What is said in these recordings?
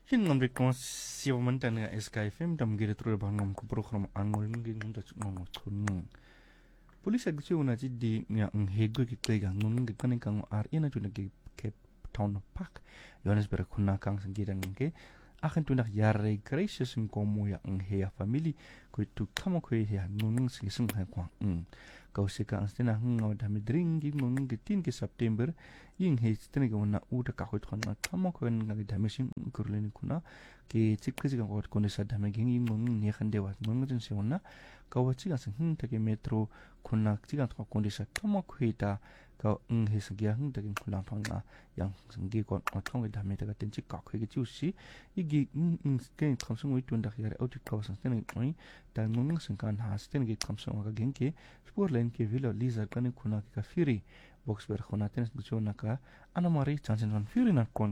Hingamri kon siwamantan nga SKFM dam gire tru bangom ko program angol ngi ngunda ngom tun. Police agsi una di nga hego ki klega ngun ngi kanin kang ar ina tuna ki ke town park. Johannesburg kuna kang sangiran ngi akan tuna yare gracious ngomo ya nghe family ko tu kamo ko ya ngun ngi sing kwa. Kausika anstina ngaw dami dringi ngun ngi 10 ki September yin he stene ga na uta ka khot khona kamo ko ngi dami sing kurleni kuna ki chikzi ga khot kone sa dami gingi ngun ni khande wa ngun jin se wona kawachi ga sing take metro kuna chiga to konde sa kamo ko ita ka he sagya hung take kulang phang na yang sangi ko thong ga dami ta ga tin chi ka khoi gi chu si igi ken khamsung wi tun da yare auti ka san stene ngi ta ngun sing kan ha stene gi khamsung ga genki spur len ke vilo liza kan kuna ka firi Boksberg khona tenis guchona ka anamari chansen van fury na kon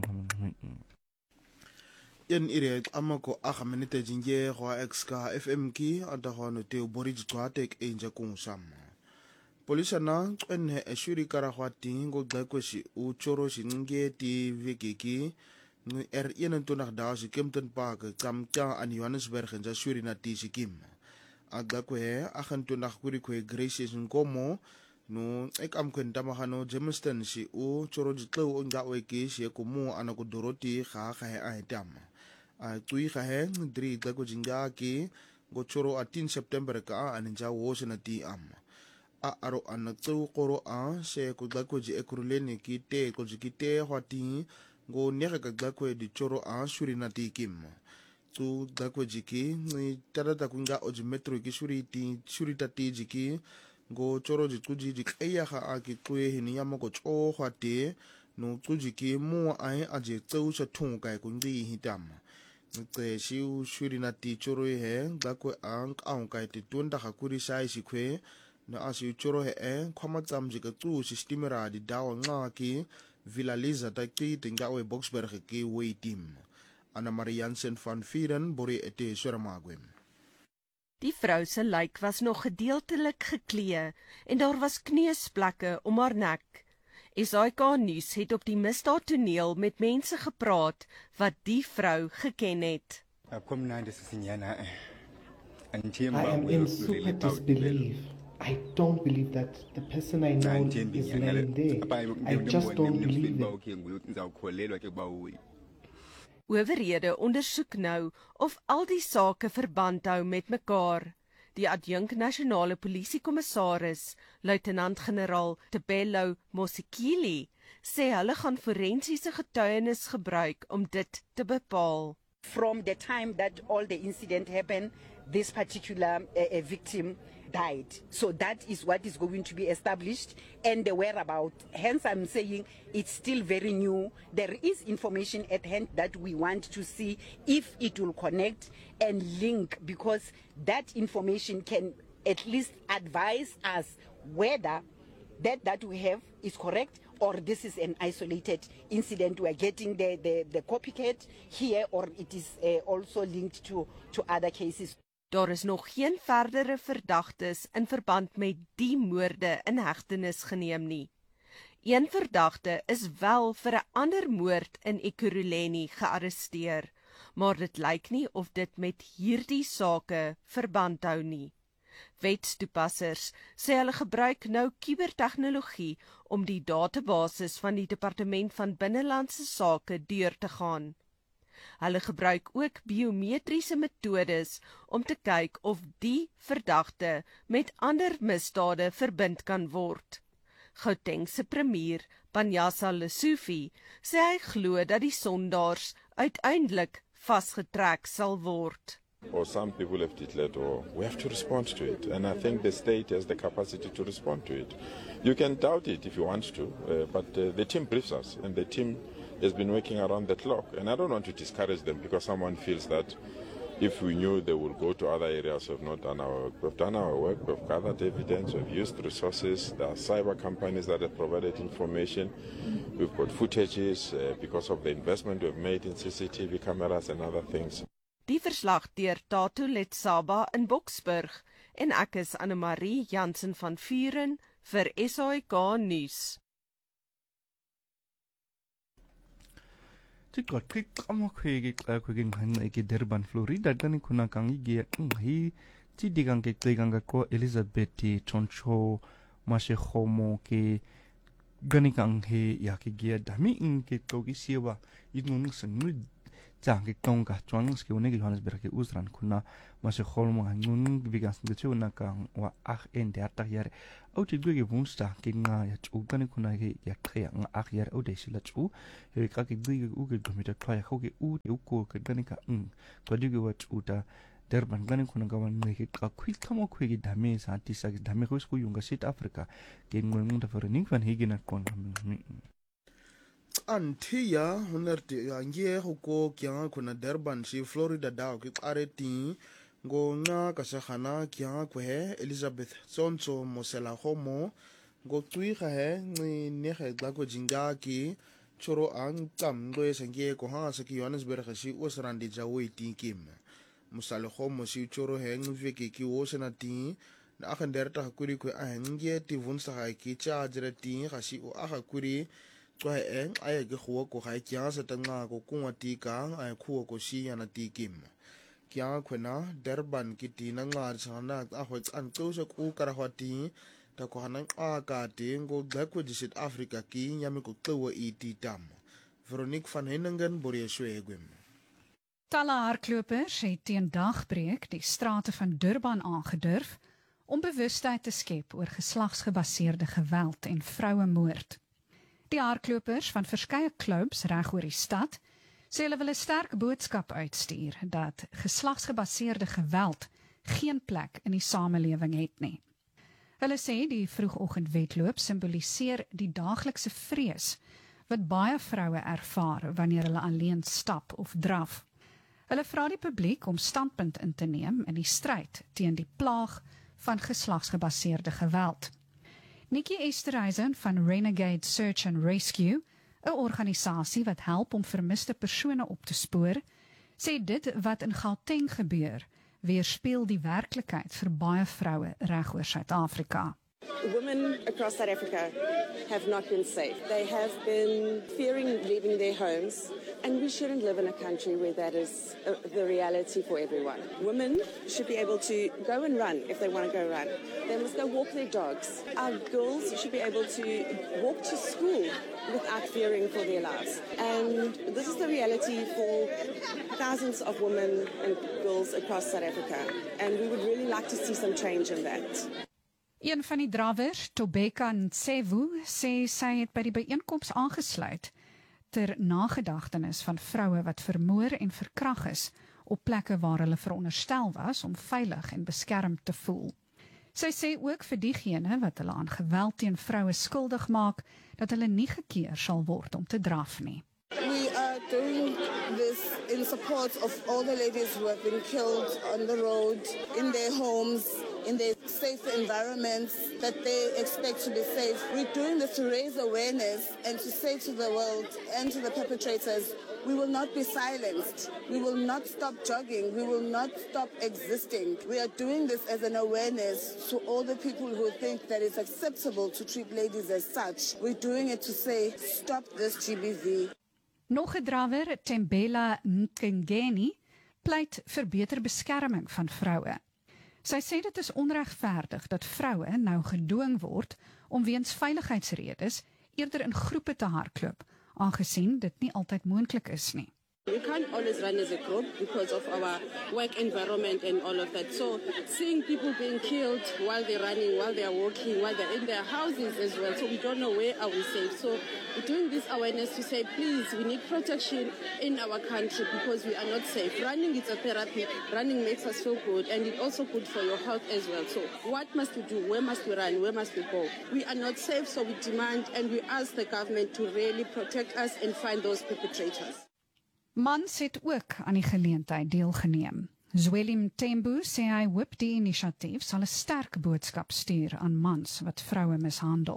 yen ire amako a minute jinge go exka fm ki ata hono te borij twatek enja kung sam polisa na qenne ashuri kara khwati ngo gakweshi u choro shinge ti vekiki ngi yenen tunag da si kemten park kamta an Johannesburg en shuri na ti sikim agakwe akan tunag kuri kwe gracious ngomo no am kwenta mahano Jamestown si u choro jitlo nga weke si kumu anako doroti kha he aitam a tui kha he dri da ko jinga ki go choro 18 September ka anja wo na ti am a aro anatsu qoro a se ko da ko ji ekurleni ki te ko ji ki te hwati go nega ga ko di choro a shuri na ti kim tu da ko ji ki ni tarata kunga o ji metro ki shuri ta ti ji ki go choro jikuji jikaya ha aki kwe hini yama go cho hwate no kuji ki mu ai aje tsau sa thung kai kundi hitam tse shiu shuri na ti choro he ga ko ang aung kai ti tunda ha kuri sai si kwe na asiu choro he khoma tsam ji ka tu systemera di dawa nga ki vilaliza ta ki tinga we Boksberg ki we team Anna Mariansen van Vieren bori ete Suramagwem. Die vrou se lyk was nog gedeeltelik geklee en daar was kneusplekke om haar nek. SAK nuus het op die misdaadtoneel met mense gepraat wat die vrou geken het. I am in super disbelief. I don't believe that the person I know is laying there. I just don't believe it. Owerhede ondersoek nou of al die sake verband hou met mekaar. Die adjunk nasionale polisiekommissaris, luitenant-generaal Tebello Mosikili, sê hulle gaan forensiese getuienis gebruik om dit te bepaal. From the time that all the incident happened, this particular victim died. So that is what is going to be established and the whereabouts. Hence I'm saying it's still very new. There is information at hand that we want to see if it will connect and link, because that information can at least advise us whether that we have is correct or this is an isolated incident. We are getting the copycat here, or it is also linked to other cases. Daar is nog geen verdere verdagtes in verband met die moorde in hegtenis geneem nie. Een verdagte is wel vir 'n ander moord in Ekurhuleni gearresteer, maar dit lyk nie of dit met hierdie sake verband hou nie. Wetstoepassers sê hulle gebruik nou kubertegnologie om die databasis van die Departement van Binnelandse Sake deur te gaan. Hulle gebruik ook biometriese metodes om te kyk of die verdagte met ander misdade verbind kan word. Gautengse premier, Panyaza Lesufi, sê hy glo dat die sondaars uiteindelik vasgetrek sal word. Or some people have declared, we have to respond to it. And I think the state has the capacity to respond to it. You can doubt it if you want to, but the team briefs us, and the team has been working around the clock. And I don't want to discourage them because someone feels that if we knew they would go to other areas, we've not done our work. We've done our work, we've gathered evidence, we've used resources. There are cyber companies that have provided information. We've got footages because of the investment we've made in CCTV cameras and other things. Die verslag deur Tatu Letsaba in Boksburg en ek is Annemarie Jansen van Vuren vir SAK nuus. Tikot kama kwegi hanga eke Durban, Florida gani kuna kangi gia hi tidi kange kleganga ko Elizabeth Choncho mashe homo ke gani kange ya ke gia dami inke togi siwa inung sengnu jang ke tonga chuang ske unegi Johannesburg ke Usran kuna mashe homo ngun bigas ngechu na kang wa ende atak yare au ti gwege vunsta ke nga ya chu gani kuna ke ya kya nga yare au de sila chu he ka ke gwege u ke gomita twaya ho ke u ko ke gani ka to dige wa chu ta Durban gani kuna gawan nge ka kwik kamo kwegi dame sa tisa ke dame ko sku yunga South Africa ke ngun ta verning van higena kon Antia hunerte angie huko kya kuna Durban si Florida dao ki areti ngo nga kasahana kya kwe Elizabeth Tsonso mosela homo ngo tuiga he ni nege glako jinga ki choro ang tam ngoe sangie ko ha sa ki Johannesburg si osrandi jawi tinkim musale homo si choro he ngveke ki osena tin na akanderta hakuri kwe angie ti vunsa ha ki cha ajreti ga si o akuri Kwa aya ke khuwa ko khai kya sa tanga ko kunwa ti ka aya khuwa ko si yana ti kim kya khwena Durban ki ti na nga chana a hoi an to se ku kara hwati ta ko hanan a ka ti ngo gakwe di South Africa ki nyame ko klewe I ti tam Veronique van Henningen Borie Swegwem Talle hardlopers het teen dagbreek die strate van Durban aangedurf om bewustheid te skep oor geslagsgebaseerde geweld en vrouemoord. Die hardlopers van verskeie klubs reg oor die stad sê hulle wil 'n sterk boodskap uitstuur dat geslagsgebaseerde geweld geen plek in die samelewing het nie. Hulle sê die vroegoggendwedloop simboliseer die daaglikse vrees wat baie vroue ervaar wanneer hulle alleen stap of draf. Hulle vra die publiek om standpunt in te neem in die stryd teen die plaag van geslagsgebaseerde geweld. Nikki Esterhuizen van Renegade Search and Rescue, 'n organisasie wat help om vermiste persone op te spoor, sê dit wat in Gauteng gebeur, weerspieël die werklikheid vir baie vroue reg oor Suid-Afrika. Women across South Africa have not been safe. They have been fearing leaving their homes, and we shouldn't live in a country where that is the reality for everyone. Women should be able to go and run if they want to go run. They must go walk their dogs. Our girls should be able to walk to school without fearing for their lives. And this is the reality for thousands of women and girls across South Africa. And we would really like to see some change in that. Een van die drawers, Tobeka Ntsevu, sê sy het by die byeenkoms aangesluit ter nagedagtenis van vroue wat vermoor en verkrag is op plekke waar hulle veronderstel was om veilig en beskermd te voel. Sy sê ook vir diegene wat hulle aan geweld teen vroue skuldig maak, dat hulle nie gekeer sal word om te draf nie. We are doing this in support of all the ladies who have been killed on the road, in their homes, in their safe environments that they expect to be safe. We're doing this to raise awareness and to say to the world and to the perpetrators, we will not be silenced. We will not stop jogging. We will not stop existing. We are doing this as an awareness to all the people who think that it's acceptable to treat ladies as such. We're doing it to say, stop this GBV. Nog 'n drawer, Tembela Nkengeni, pleit vir beter beskerming van vroue. Sy sê dit is onregverdig dat vroue nou gedwing word om weens veiligheidsredes eerder in groepe te hardloop, aangesien dit nie altyd moontlik is nie. We can't always run as a group because of our work environment and all of that. So seeing people being killed while they're running, while they're walking, while they're in their houses as well. So we don't know where are we safe. So we're doing this awareness to say, please, we need protection in our country because we are not safe. Running is a therapy. Running makes us feel good and it's also good for your health as well. So what must we do? Where must we run? Where must we go? We are not safe, so we demand and we ask the government to really protect us and find those perpetrators. Mans het ook aan die geleentheid deelgeneem. Zweli Mthembu sê hy hoop die inisiatief sal 'n sterk boodskap stuur aan mans wat vroue mishandel.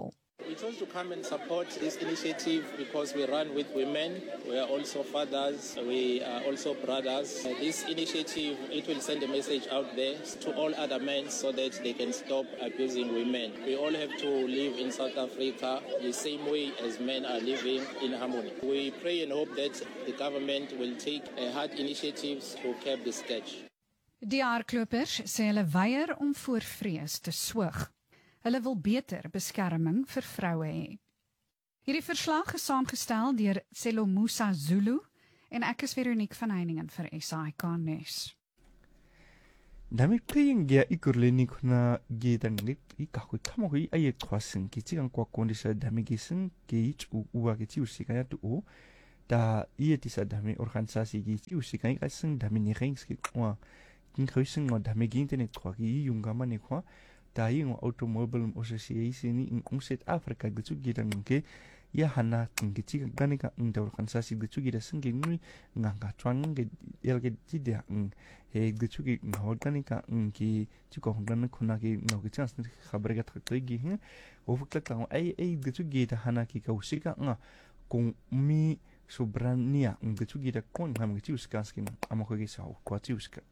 We chose to come and support this initiative because we run with women. We are also fathers. We are also brothers. This initiative, it will send a message out there to all other men so that they can stop abusing women. We all have to live in South Africa the same way as men are living in harmony. We pray and hope that the government will take hard initiatives to curb the scourge. Die hardlopers sê hulle weier om voor vrees te swyg. Hulle wil beter beskerming vir vroue hê. Hierdie verslag is saamgestel deur Selomusa Zulu en ek is Veronique van Heiningen vir SAK News. Dami playing gia ikurleni kuna gitangit ikakui kamo hi aye kwasin kichigan kwa kondisa dami gisin geich uwa gichi usikaya tu o da iye tisa dami organisasi gichi usikaya kasin dami nirengski kwa kinkhausin ngo dami internet kwa gi yungama ne kwa da yingo automobile association ni in South Africa gichu gitangke ya hana kingichi ganika inda organisasi gichu gida singe ngui nganga twang ge yelge jidya he gichu gi ngaholganika ki chiko hongdan khuna ki nogi chance ni khabar ga thaktai gi he ofukla ka ai gichu gi da hana ki kausika nga kung mi sobrania gichu gi da kon ham gichu skanski amako gi sa kwa chiuska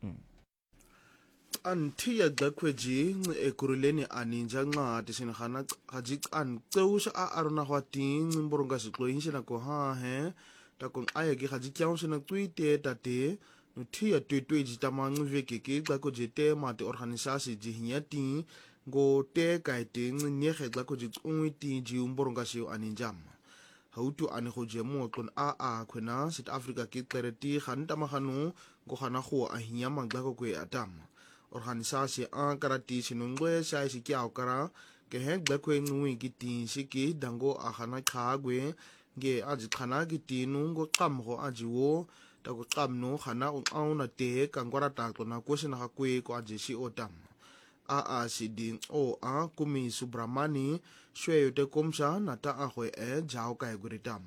Antiya Dakweji, Ekuruleni Aninja, Tishinhana, Hajik and Zeus Aruna Hwatin, Borongas Cloinshina Koha, Takon Ayaki Hajikian and Tweete that day, Nutia Twitch Tamang Viki, Glacojete, Mati Organisasi Jihiati, Go Te Kaiting, Niehe Glacojit Uniti, Jum Borongasio Aninjam. How to Anihojemo, Kon Kwena, South Africa Kit Clarity, Hantamahanu, Gohanaho, Ahiam and Glacokwe Atam. Organisasi karati sinungwe sai siki aukara ke he glakwe ngui giti siki dango ahana khagwe ge ajikhana giti nungo qamho ajiwo taku qamno khana unauna te kangwara taklo na kwesina hakwe ko ajisi otam siding kumi subramani shweyo te komsha nata ahwe jao kai guritam.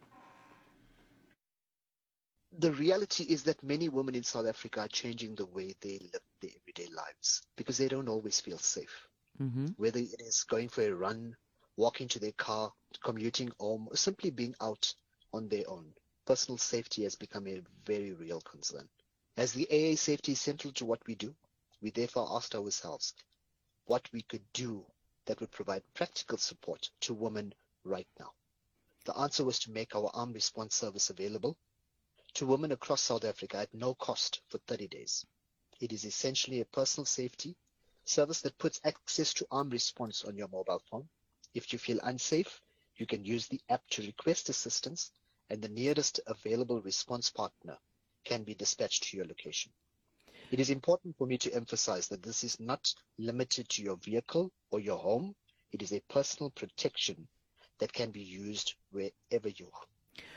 The reality is that many women in South Africa are changing the way they live their everyday lives because they don't always feel safe. Whether it is going for a run, walking to their car, commuting home, or simply being out on their own. Personal safety has become a very real concern. As the AA safety is central to what we do, we therefore asked ourselves what we could do that would provide practical support to women right now. The answer was to make our armed response service available to women across South Africa at no cost for 30 days. It is essentially a personal safety service that puts access to armed response on your mobile phone. If you feel unsafe, you can use the app to request assistance and the nearest available response partner can be dispatched to your location. It is important for me to emphasize that this is not limited to your vehicle or your home. It is a personal protection that can be used wherever you are.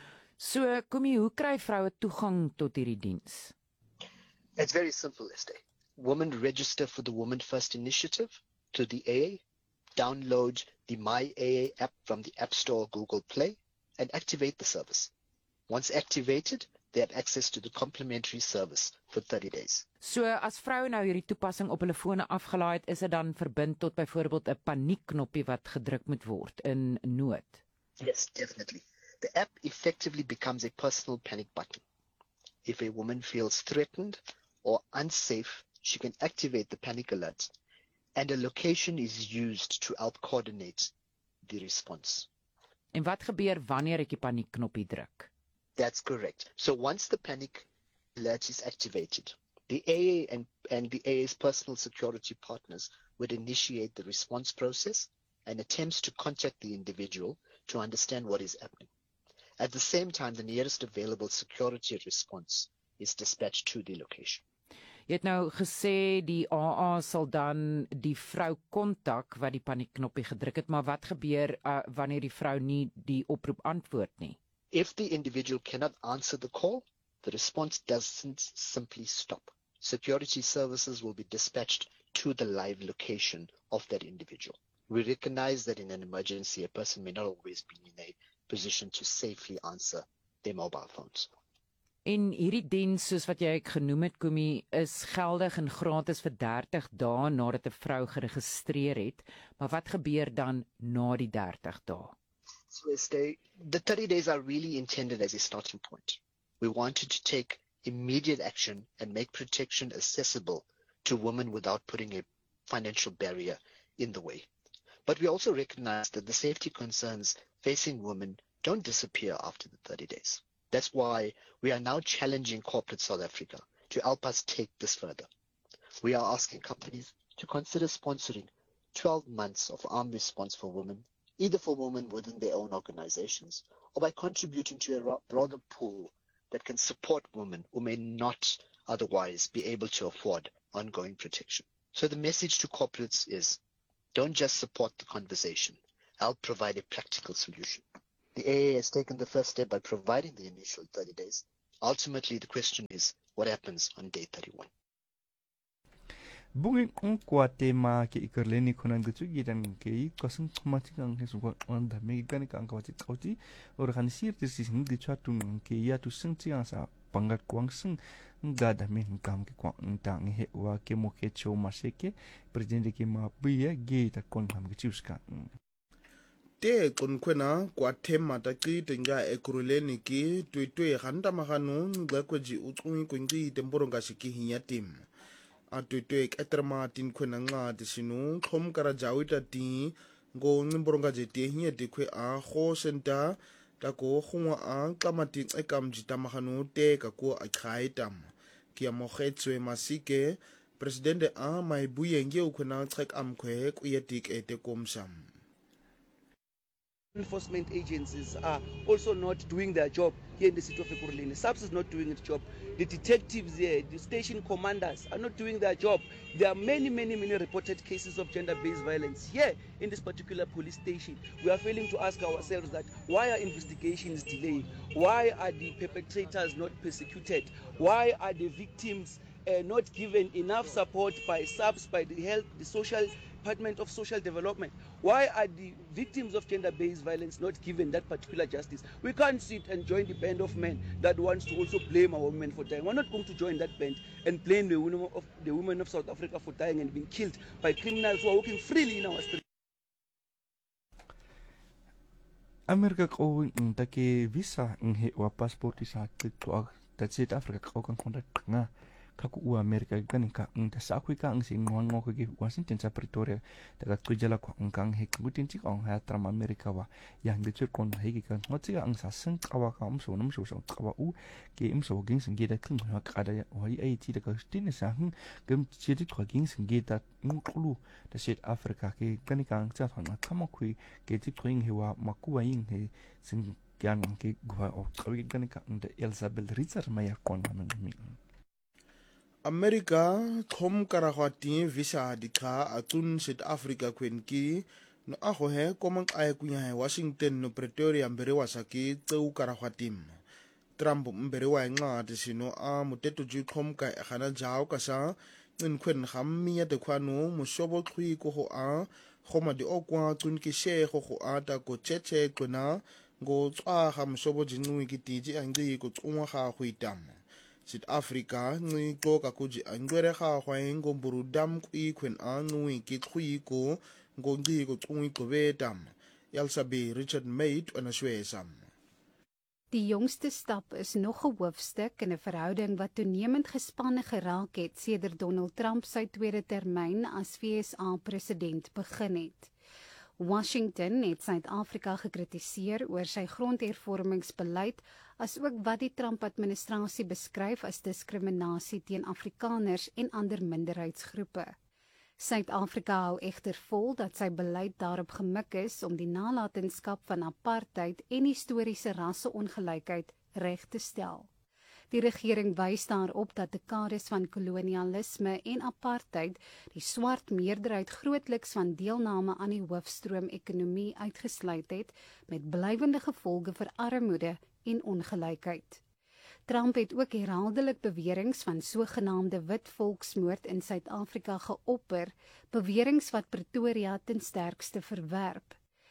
So, Kumi, hoe kry vroue toegang tot hierdie diens? It's very simple, Esther. Women register for the Women First Initiative through the AA, download the My AA app from the App Store or Google Play, and activate the service. Once activated, they have access to the complimentary service for 30 days. So, as vroue nou hierdie toepassing op hulle fone afgelaai het, is dit dan verbind tot byvoorbeeld 'n paniekknoppie wat gedruk moet word in nood? Yes, definitely. The app effectively becomes a personal panic button. If a woman feels threatened or unsafe, she can activate the panic alert, and a location is used to help coordinate the response. En wat gebeur wanneer ek die paniekknoppie druk? That's correct. So once the panic alert is activated, the AA and the AA's personal security partners would initiate the response process and attempts to contact the individual to understand what is happening. At the same time, the nearest available security response is dispatched to the location. Jy het nou gesê die AA sal dan die vrou kontak wat die paniekknoppie gedruk het, maar wat gebeur wanneer die vrou nie die oproep antwoord nie? If the individual cannot answer the call, the response doesn't simply stop. Security services will be dispatched to the live location of that individual. We recognize that in an emergency, a person may not always be in a position to safely answer their mobile phones. En hierdie diens soos wat jy genoem het, Kumi, is geldig en gratis vir 30 dae nadat 'n vrou geregistreer het, maar wat gebeur dan na die 30 dae? So the 30 days are really intended as a starting point. We wanted to take immediate action and make protection accessible to women without putting a financial barrier in the way. But we also recognize that the safety concerns facing women don't disappear after the 30 days. That's why we are now challenging corporate South Africa to help us take this further. We are asking companies to consider sponsoring 12 months of armed response for women, either for women within their own organizations or by contributing to a broader pool that can support women who may not otherwise be able to afford ongoing protection. So the message to corporates is, don't just support the conversation, help provide a practical solution. The AA has taken the first step by providing the initial 30 days. Ultimately, the question is, what happens on day 31? Bungin kwate ma ke ikerleni konan gitu gidan ke kosen tomatik ang hesuwa onda me gani ka angkawati kauti organisir disi ngi chatun ke ya tu sengti asa pangat kwang seng ngada me ngam ke kwang tang he wa ke mo ke cho maseke presidente ke ma biya ge ta kon ham ke chiuska te kon kwena kwa tema ta ki tenga ekuruleni ki tuitui handa maganu ngakweji utsungi kwingi temboronga shiki hinya tim atuitui eterma tin kwena nga tisinu khom kara jawita ti ngo ngimboronga jeti hinya dikwe a kho senta ta ko khungwa a klamati ekam jita maganu te ka ko a khaitam ki amogetswe masike presidente a mai buyenge ukhona chek amkhwe kuyetik ete komsam. Enforcement agencies are also not doing their job here in the city of Ekurhuleni. SAPS is not doing its job. The detectives here, the station commanders are not doing their job. There are many reported cases of gender-based violence here in this particular police station. We are failing to ask ourselves that why are investigations delayed? Why are the perpetrators not persecuted? Why are the victims not given enough support by SAPS, by the health, the social Department of Social Development? Why are the victims of gender-based violence not given that particular justice? We can't sit and join the band of men that wants to also blame our women for dying. We're not going to join that band and blame the women of South Africa for dying and being killed by criminals who are walking freely in our streets. Amerika ko take visa nghe wa passport isa kitwa that South Africa ko kan kontak nga kaku u Amerika ganika ta sakwika ang sing ngo ke Washington sa Pretoria daga kujala ko ang kang he kutin ti ang ha tram Amerika wa yang de kon he kan ngoti ang sa sing kawa ka so nam so kawa u ke so ging sing ge da kin ha kada wa ai ti daga tin sa hung gem ti ti ko ging sing ge da ngulu da South Africa ke ganika ang sa han kama kui ke ti twing he wa makuwa yin he sing yang ke gwa o kawi ganika ang de Elizabeth Richard Meyer kon mi Amerika khom karahwati visa dikha atun South Africa kwenki no aho he komang ay kunya he Washington no Pretoria mbere wasaki tseu karahwatim Trump mbere wa nga tisino a muteto ji khom ka khana jaw kasa nin kwen khammi ya de khwanu mushobo khui ko ho a khoma di okwa tun ki she ho ho a ta ko cheche kona go tswa ha mushobo jinui ki tiji angdi ko tsungwa ha huitam South Africa ngi ko ka kuji angwere kha khwaeng go burudam kui khwen anui ki khui ko go ngi ko tsungwi ko betam Elsabe Richard Mead onashwesam. Die jongste stap is nog 'n hoofstuk in 'n verhouding wat toenemend gespanne geraak het sedert Donald Trump sy tweede termyn as VSA president begin het. Washington het Suid-Afrika gekritiseer oor sy grondhervormingsbeleid asook wat die Trump-administrasie beskryf as diskriminasie teen Afrikaners en ander minderheidsgroepe. Suid-Afrika hou egter vol dat sy beleid daarop gemik is om die nalatenskap van apartheid en historiese rasseongelykheid reg te stel. Die regering wys daarop dat dekades van kolonialisme en apartheid die swart meerderheid grootliks van deelname aan die hoofstroom-ekonomie uitgesluit het, met blywende gevolge vir armoede en ongelykheid. Trump het ook herhaaldelik beweringe van sogenaamde wit volksmoord in Suid-Afrika geopper, beweringe wat Pretoria ten sterkste verwerp.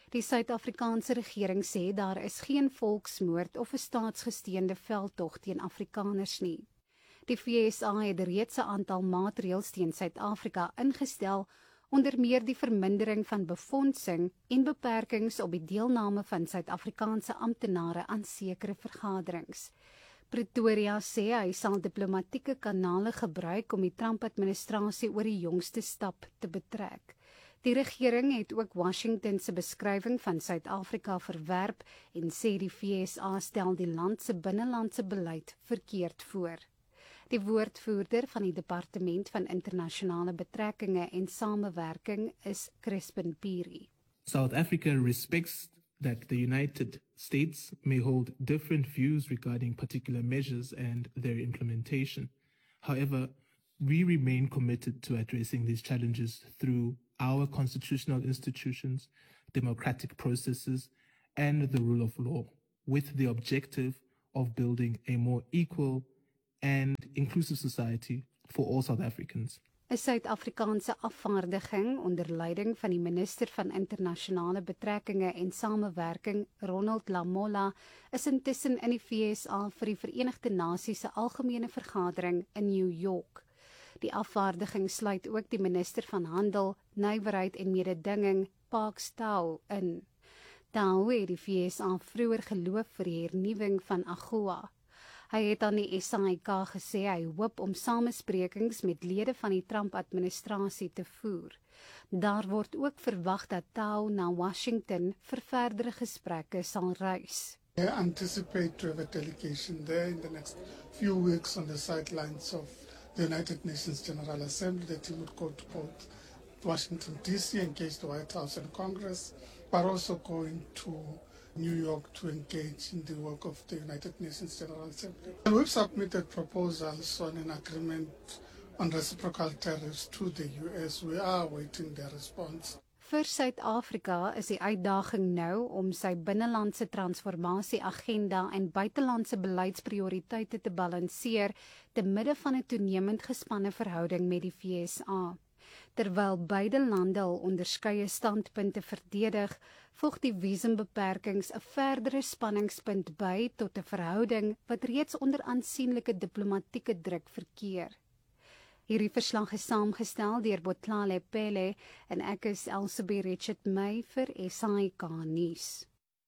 Die Suid-Afrikaanse regering sê daar is geen volksmoord of 'n staatsgesteende veldtog teen Afrikaners nie. Die VSA het reeds 'n aantal maatreëls teen Suid-Afrika ingestel, onder meer die vermindering van befondsing en beperkings op die deelname van Suid-Afrikaanse amptenare aan sekere vergaderings. Pretoria sê hy sal diplomatieke kanale gebruik om die Trump-administrasie oor die jongste stap te betrek. Die regering het ook Washington se beskrywing van Suid-Afrika verwerp en sê die VSA stel die land se binnelandse beleid verkeerd voor. Die woordvoerder van die Departement van Internasionale Betrekkinge en Samewerking is Crispin Piri. South Africa respects that the United States may hold different views regarding particular measures and their implementation. However, we remain committed to addressing these challenges through our constitutional institutions, democratic processes, and the rule of law, with the objective of building a more equal and inclusive society for all South Africans. 'n Suid-Afrikaanse afvaardiging onder leiding van die minister van Internasionale Betrekkinge en Samewerking, Ronald Lamola, is intussen in die VSA vir die Verenigde Nasies se algemene vergadering in New York. Die afvaardiging sluit ook die minister van Handel, Nywerheid en Mededinging, Parks Tau, in. Tau het die VSA vroeër geloof vir die hernuwing van AGOA. Hy het aan die SAIK gesê hy hoop om samesprekings met lede van die Trump-administrasie te voer. Daar word ook verwag dat Tau na Washington vir verdere gesprekke sal reis. I anticipate to have a delegation there in the next few weeks on the sidelines of the United Nations General Assembly. The team would go to both Washington, D.C., engage the White House and Congress, but also going to New York to engage in the work of the United Nations General Assembly. And we've submitted proposals on an agreement on reciprocal tariffs to the U.S. We are awaiting their response. Vir Suid-Afrika is die uitdaging nou om sy binnelandse transformasie-agenda en buitelandse beleidsprioriteite te balanseer te midde van 'n toenemend gespanne verhouding met die VSA. Terwyl beide lande al onderskeie standpunte verdedig, voeg die visumbeperkings 'n verdere spanningspunt by tot 'n verhouding wat reeds onder aansienlike diplomatieke druk verkeer. Hierdie verslag is saamgestel deur Botlale Pele en ek is Elsabie Richard May vir SAIK nuus.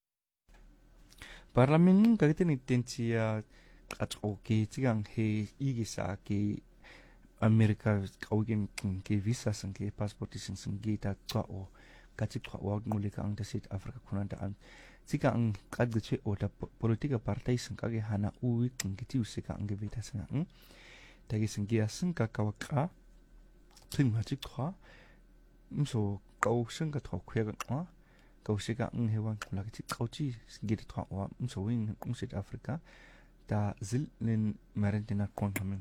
Parlement kagite ni tensia at okay tigang he igisa ke America kaugen ke visa sang ke passport sing gita twa kati twa wa ngulika ang ta South Africa kunanta an sika ang kadche o ta politika partai sang kage hana uwi ngiti usika ang gevita sang tagi sing gia sing ka kawaka ting ma chi twa so kau sing ka twa khya ga kau sika ang hewan kula ki kauchi gita twa wa so wing South Africa ta zil len marentina kontamen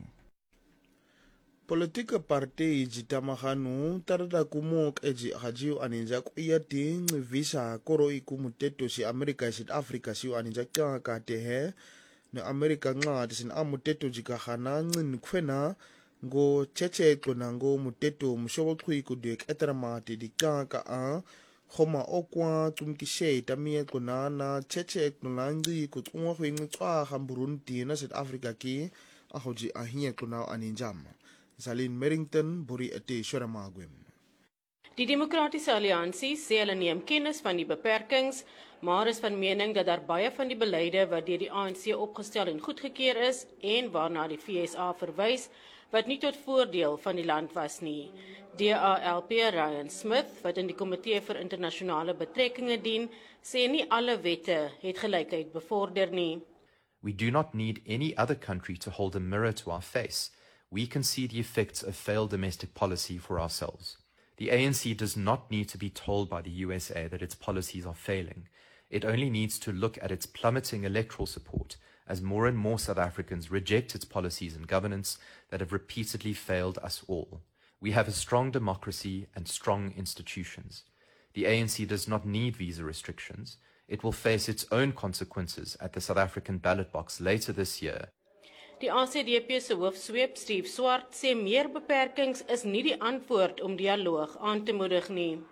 Politika partai jitamahanu tarada kumok eji hajiu aninja kuya ting visa koro iku muteto si Amerika South Africa si aninja ka tehe na Amerika nga disin amuteto jika hana ngin kwena ngo cheche kona ngo muteto mushobo kuiku dek etramati dikaka a khoma okwa tumkishe tamie kona na cheche kona ngi kutungwa kwingi twa hamburundi na South Africa ki ahoji ahie kona aninjama Salin Merrington, Buri Ate Shoramagwem. Die Demokratiese Alliansie sê hulle neem kennis van die beperkings, maar is van mening dat daar baie van die beleide wat deur die ANC opgestel en goedgekeur is en waarna die FSA verwys, wat nie tot voordeel van die land was nie. DALP Ryan Smith, wat in die Komitee vir Internasionale Betrekkinge dien, sê nie alle wette het gelykheid bevorder nie. We do not need any other country to hold a mirror to our face. We can see the effects of failed domestic policy for ourselves. The ANC does not need to be told by the USA that its policies are failing. It only needs to look at its plummeting electoral support as more and more South Africans reject its policies and governance that have repeatedly failed us all. We have a strong democracy and strong institutions. The ANC does not need visa restrictions. It will face its own consequences at the South African ballot box later this year. Die ACDP se hoofsweep, Steve Swart, sê meer beperkings is nie die antwoord om dialoog aan te moedig nie.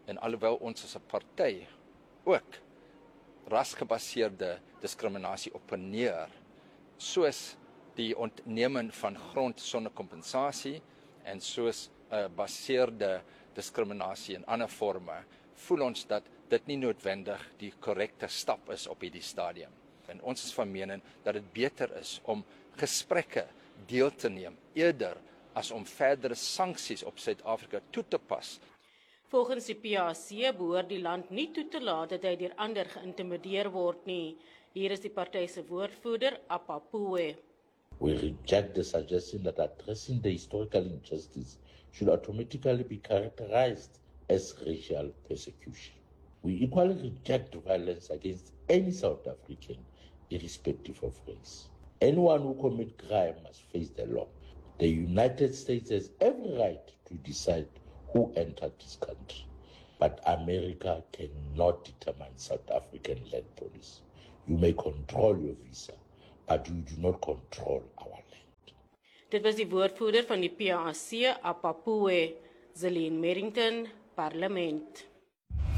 En alhoewel ons as 'n party ook rasgebaseerde diskriminasie opponeer, soos die ontneming van grond sonder kompensasie en soos baseerde diskriminasie in ander forme, voel ons dat dit nie noodwendig die korrekte stap is op hierdie stadium. En ons is van mening dat dit beter is om gesprekke deel te neem eerder as om verdere sanksies op Suid-Afrika toe te pas. Volgens die PAC behoort die land nie toe te laat dat hy deur ander geïntimideer word nie. Hier is die party se woordvoerder, Apapoe. We reject the suggestion that addressing the historical injustice should automatically be characterized as racial persecution. We equally reject violence against any South African, irrespective of race. Anyone who commits crime must face the law. The United States has every right to decide who entered this country, but America cannot determine South African land policy. You may control your visa, but you do not control our land. Dit was die woordvoerder van die PAC, Apapoe, Zelene Merrington, Parlement.